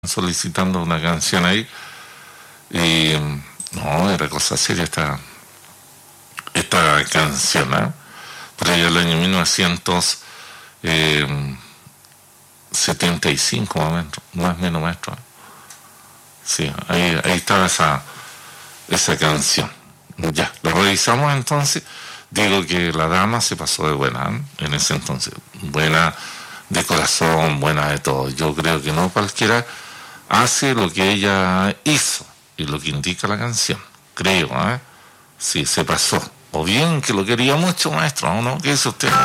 solicitando una canción ahí y no, era cosa seria esta canción, ¿eh? Por allá el año 1975 más o menos, maestro. Sí, ahí estaba esa canción. Ya, lo revisamos entonces. Digo que la dama se pasó de buena, ¿eh? En ese entonces. Buena de corazón, buena de todo. Yo creo que no cualquiera hace lo que ella hizo y lo que indica la canción. Creo, ¿eh? Sí, se pasó. O bien que lo quería mucho, maestro, ¿no? ¿Qué dice usted?